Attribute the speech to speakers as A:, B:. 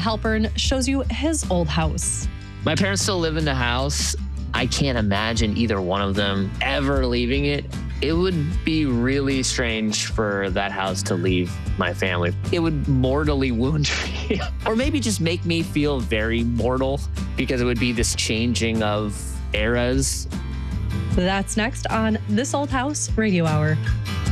A: Halpern shows you his old house.
B: My parents still live in the house. I can't imagine either one of them ever leaving it. It would be really strange for that house to leave my family. It would mortally wound me, or maybe just make me feel very mortal, because it would be this changing of eras.
A: That's next on This Old House Radio Hour.